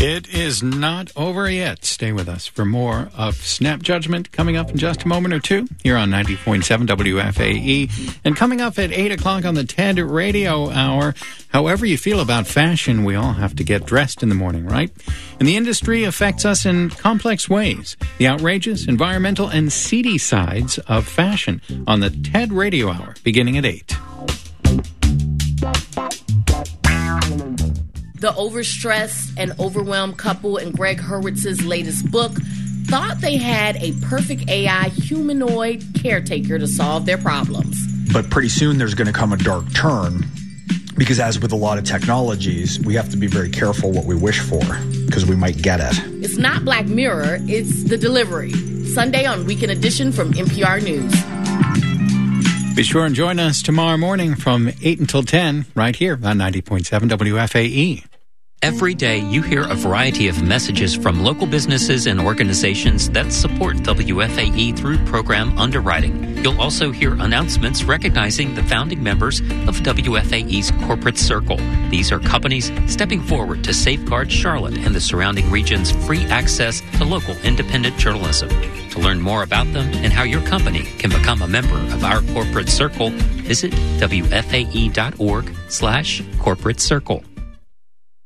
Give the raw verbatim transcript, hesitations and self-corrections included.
It is not over yet. Stay with us for more of Snap Judgment coming up in just a moment or two here on ninety point seven W F A E. And coming up at eight o'clock on the TED Radio Hour, however you feel about fashion, we all have to get dressed in the morning, right? And the industry affects us in complex ways. The outrageous, environmental, and seedy sides of fashion on the TED Radio Hour beginning at eight. The overstressed and overwhelmed couple in Greg Hurwitz's latest book thought they had a perfect A I humanoid caretaker to solve their problems. But pretty soon there's going to come a dark turn, because as with a lot of technologies, we have to be very careful what we wish for, because we might get it. It's not Black Mirror, it's The Delivery. Sunday on Weekend Edition from N P R News. Be sure and join us tomorrow morning from eight until ten right here on ninety point seven W F A E. Every day, you hear a variety of messages from local businesses and organizations that support W F A E through program underwriting. You'll also hear announcements recognizing the founding members of W F A E's corporate circle. These are companies stepping forward to safeguard Charlotte and the surrounding region's free access to local independent journalism. To learn more about them and how your company can become a member of our corporate circle, visit W F A E dot org slash corporate circle.